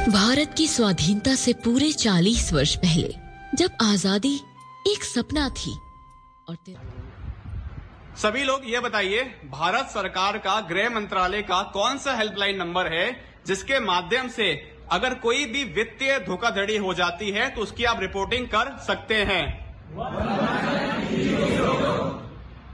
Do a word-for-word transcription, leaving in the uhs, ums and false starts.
भारत की स्वाधीनता से पूरे चालीस वर्ष पहले, जब आजादी एक सपना थी और सभी लोग ये बताइए, भारत सरकार का गृह मंत्रालय का कौन सा हेल्पलाइन नंबर है जिसके माध्यम से अगर कोई भी वित्तीय धोखाधड़ी हो जाती है तो उसकी आप रिपोर्टिंग कर सकते हैं?